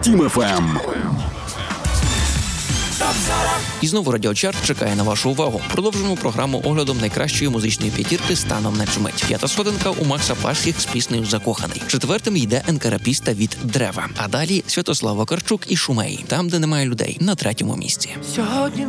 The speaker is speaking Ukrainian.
Тім ФМ. І знову Радіочарт чекає на вашу увагу. Продовжуємо програму оглядом найкращої музичної п'ятірки станом на цю мить. 5-та сходинка у Макса Пасхіх з піснею «Закоханий». 4-тим йде «Енкарапіста» від Древа. А далі Святослав Вакарчук і «Шумей». Там, де немає людей, на 3-му місці. Сьогодні